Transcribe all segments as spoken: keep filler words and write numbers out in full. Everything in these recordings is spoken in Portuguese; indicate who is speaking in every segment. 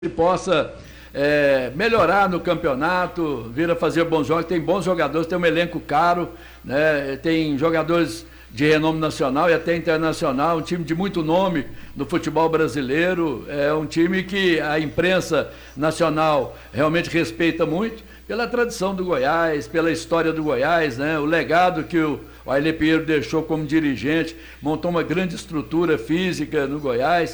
Speaker 1: ele possa é, melhorar no campeonato, vir a fazer bons jogos. Tem bons jogadores, tem um elenco caro, né? Tem jogadores de renome nacional e até internacional, um time de muito nome no futebol brasileiro, é um time que a imprensa nacional realmente respeita muito, pela tradição do Goiás, pela história do Goiás, né? O legado que o Ailê Pinheiro deixou como dirigente, montou uma grande estrutura física no Goiás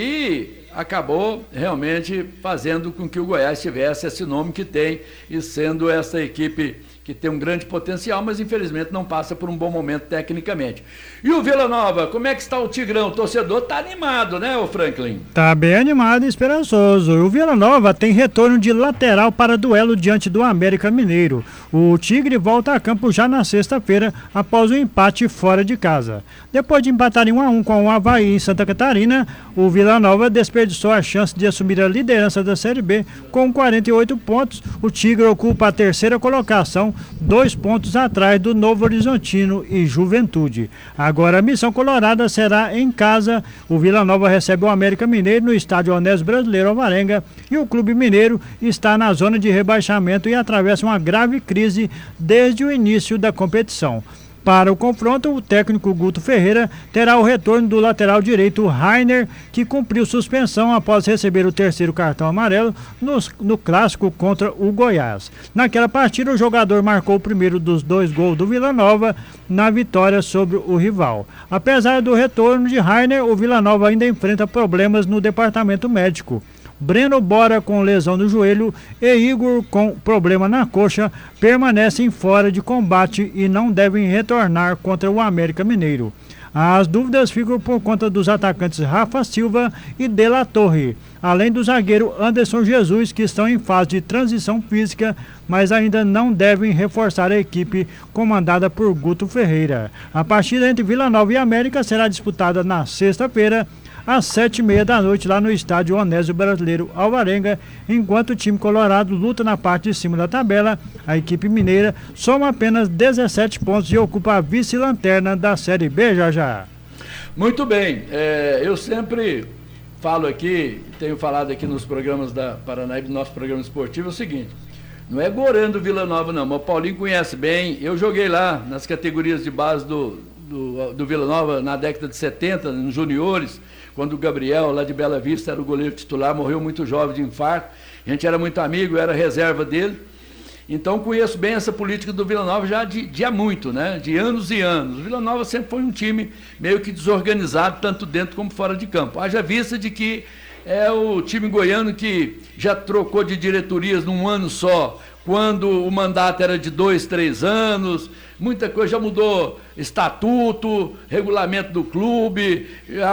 Speaker 1: e acabou realmente fazendo com que o Goiás tivesse esse nome que tem e sendo essa equipe que tem um grande potencial, mas infelizmente não passa por um bom momento tecnicamente. E o Vila Nova, como é que está o Tigrão? O torcedor está animado, né, ô Franklin?
Speaker 2: Tá bem animado e esperançoso. O Vila Nova tem retorno de lateral para duelo diante do América Mineiro. O Tigre volta a campo já na sexta-feira, após o empate fora de casa. Depois de empatar em um a um com o Avaí em Santa Catarina, o Vila Nova desperdiçou a chance de assumir a liderança da Série B com quarenta e oito pontos. O Tigre ocupa a terceira colocação, dois pontos atrás do Novo Horizontino e Juventude. Agora a missão colorada será em casa. O Vila Nova recebe o América Mineiro no estádio Onésio Brasileiro Alvarenga e o Clube Mineiro está na zona de rebaixamento e atravessa uma grave crise desde o início da competição. Para o confronto, o técnico Guto Ferreira terá o retorno do lateral direito Rainer, que cumpriu suspensão após receber o terceiro cartão amarelo no, no clássico contra o Goiás. Naquela partida, o jogador marcou o primeiro dos dois gols do Vila Nova na vitória sobre o rival. Apesar do retorno de Rainer, o Vila Nova ainda enfrenta problemas no departamento médico. Breno Bora com lesão no joelho e Igor com problema na coxa permanecem fora de combate e não devem retornar contra o América Mineiro. As dúvidas ficam por conta dos atacantes Rafa Silva e De La Torre, além do zagueiro Anderson Jesus, que estão em fase de transição física, mas ainda não devem reforçar a equipe comandada por Guto Ferreira. A partida entre Vila Nova e América será disputada na sexta-feira, às sete e meia da noite, lá no estádio Onésio Brasileiro Alvarenga, enquanto o time colorado luta na parte de cima da tabela. A equipe mineira soma apenas dezessete pontos e ocupa a vice-lanterna da Série B, já já.
Speaker 1: Muito bem, é, eu sempre falo aqui, tenho falado aqui nos programas da Paranaíba, no nosso programa esportivo, é o seguinte: não é gorando o Vila Nova não, mas o Paulinho conhece bem. Eu joguei lá nas categorias de base do, do, do Vila Nova na década de setenta, nos juniores, quando o Gabriel, lá de Bela Vista, era o goleiro titular, morreu muito jovem de infarto. A gente era muito amigo, eu era reserva dele. Então conheço bem essa política do Vila Nova já de, de há muito, né? De anos e anos. O Vila Nova sempre foi um time meio que desorganizado, tanto dentro como fora de campo. Haja vista de que é o time goiano que já trocou de diretorias num ano só, quando o mandato era de dois, três anos, muita coisa já mudou, estatuto, regulamento do clube,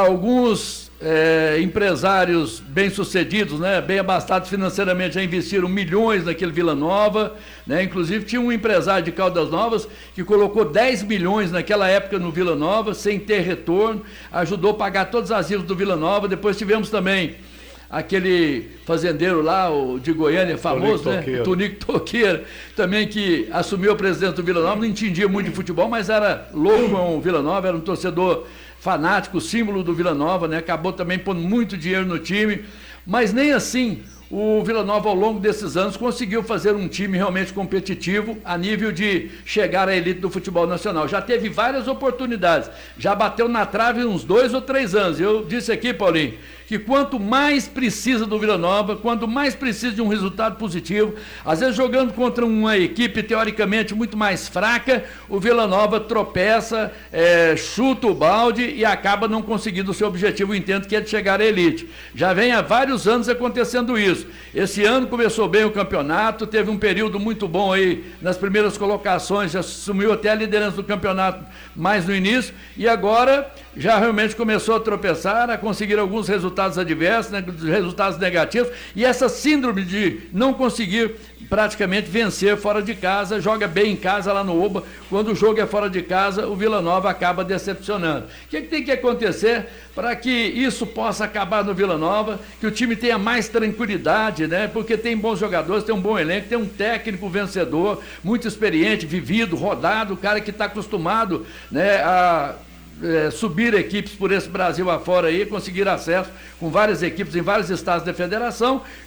Speaker 1: alguns é, empresários bem-sucedidos, né, bem abastados financeiramente, já investiram milhões naquele Vila Nova, né, inclusive tinha um empresário de Caldas Novas que colocou dez milhões naquela época no Vila Nova, sem ter retorno, ajudou a pagar todos os asilos do Vila Nova. Depois tivemos também aquele fazendeiro lá, o de Goiânia, famoso, Tonico, né? Tonico Toqueira, também, que assumiu a presidência do Vila Nova, não entendia muito de futebol, mas era louco com o Vila Nova, era um torcedor fanático, símbolo do Vila Nova, né? Acabou também pondo muito dinheiro no time, mas nem assim o Vila Nova, ao longo desses anos, conseguiu fazer um time realmente competitivo a nível de chegar à elite do futebol nacional. Já teve várias oportunidades, já bateu na trave uns dois ou três anos. Eu disse aqui, Paulinho, que quanto mais precisa do Vila Nova, quanto mais precisa de um resultado positivo, às vezes jogando contra uma equipe teoricamente muito mais fraca, o Vila Nova tropeça, é, chuta o balde e acaba não conseguindo o seu objetivo, intento, que é de chegar à elite. Já vem há vários anos acontecendo isso. Esse ano começou bem o campeonato, teve um período muito bom aí nas primeiras colocações, já assumiu até a liderança do campeonato mais no início, e agora já realmente começou a tropeçar, a conseguir alguns resultados adversos, né, resultados negativos, e essa síndrome de não conseguir praticamente vencer fora de casa, joga bem em casa lá no Oba, quando o jogo é fora de casa, o Vila Nova acaba decepcionando. O que, que tem que acontecer para que isso possa acabar no Vila Nova, que o time tenha mais tranquilidade, né? Porque tem bons jogadores, tem um bom elenco, tem um técnico vencedor, muito experiente, vivido, rodado, cara que está acostumado, né, a é, subir equipes por esse Brasil afora aí, conseguir acesso com várias equipes em vários estados da federação,